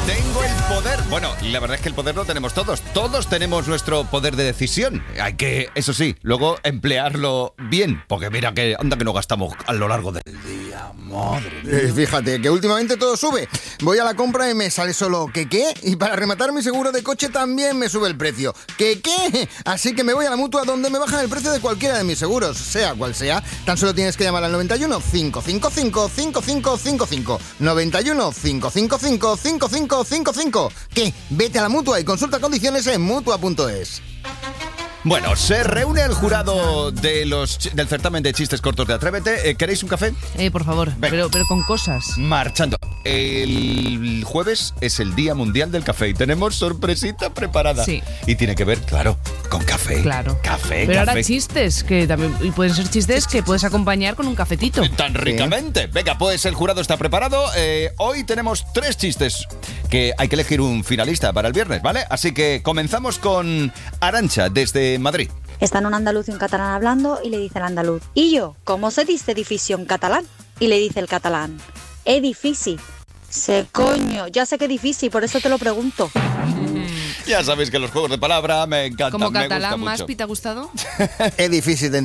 Tengo el poder. Bueno, la verdad es que el poder lo tenemos todos. Todos tenemos nuestro poder de decisión. Hay que, eso sí, luego emplearlo bien. Porque mira que anda que no gastamos a lo largo del día. Madre mía. Fíjate que últimamente todo sube. Voy a la compra y me sale solo ¿qué? Y para rematar mi seguro de coche también me sube el precio. ¿Qué? Así que me voy a la Mutua donde me bajan el precio de cualquiera de mis seguros, sea cual sea. Tan solo tienes que llamar al 91 555 5555. 91 555 5555. ¿Qué? Vete a la Mutua y consulta condiciones en Mutua.es. Bueno, se reúne el jurado del certamen de chistes cortos de Atrévete. ¿Queréis un café? Por favor, pero con cosas. Marchando. El jueves es el Día Mundial del Café y tenemos sorpresita preparada. Sí. Y tiene que ver, claro, con café. Claro. Café, pero café. ahora chistes, que también y pueden ser chistes que puedes acompañar con un cafetito. Tan ricamente. Venga, pues el jurado está preparado. Hoy tenemos 3 chistes que hay que elegir un finalista para el viernes, ¿vale? Así que comenzamos con Arantxa, desde Madrid. Están un andaluz y un catalán hablando y le dice el andaluz: ¿y yo? ¿Cómo se dice edificio en catalán? Y le dice el catalán: edifici. Se coño, ya sé que difícil, por eso te lo pregunto. Ya sabéis que los juegos de palabra me encantan. Como me catalán gusta más, mucho. ¿te ha gustado? Es difícil de